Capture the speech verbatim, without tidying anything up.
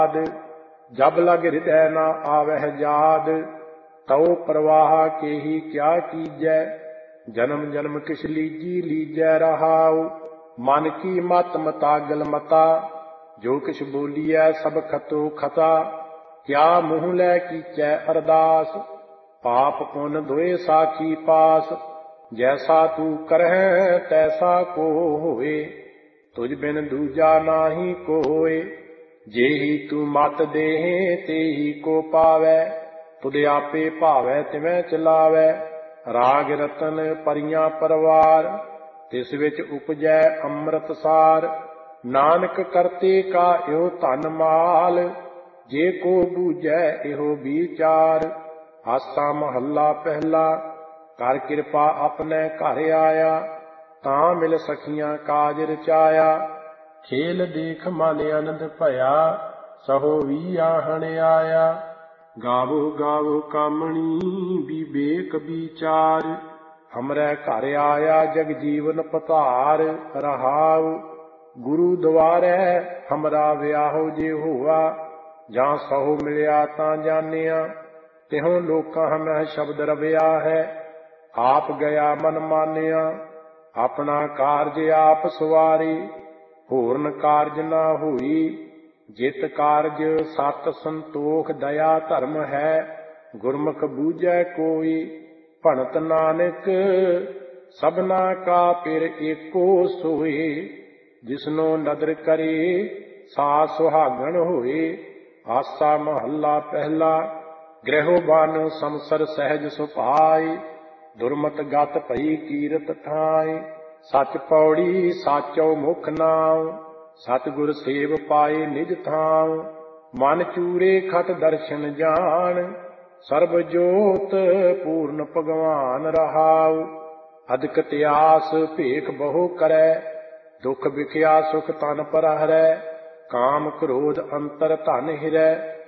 जब लग हृदय न आवह जाद, तौ प्रवाह के ही क्या कीजै। जन्म जन्म किस लीजी लीजै रहाउ, मन की मत मतागल मता। जो किछ बोलिए सब खतो खता, क्या मुँह लै कीचै अरदास। पाप पुन दोए साखी पास, जैसा तू करह तैसा को होए। तुझ बिन दूजा नाही कोय, जेही तू मत देहे तेही को पावै। तुध आपे भावै तिवै चलावै, राग रतन परियां परवार। तिस विच उपजै अमृत सार, नानक करते का इहो धन माल। जे को बूझै इहो विचार, आसा महला पहला। कर किरपा अपने घर आया, तां मिल सखियां काज रचाया। खेल देख मन आनंद भया, सहो भी आहन आया। गावो गावो कामणी विवेक विचार, हमरे घर आया जग जीवन पतार। रहाउ गुरु द्वारे हमरा व्याहो जे होआ, जां सहो मिलिया तां जानिया। तिहों लोकां मैं शब्द रविया है, आप गया मन मानिया। अपना कारज आप सवारी, होरन कारज ना होई। जित कारज सत संतोख दया धर्म है, गुरमुख बूझै कोई। भणत नानक सबना का पिर एको सोए, जिसनो नदर करे सा सुहागण होए। आसा महला पहला। गृहो बन समसर सहज सुभाई, दुर्मत गत भई कीरत ठाई। सच पौड़ी साचो मुख नाम, सतगुर सेव पाए निज थाम। मन चूरे खट दर्शन जान, सर्ब जोत पूर्ण भगवान रहाउ। अधिक त्यास भेख बहु करै, दुख बिखिया सुख तन पर हरै। काम क्रोध अंतर धन हिरै,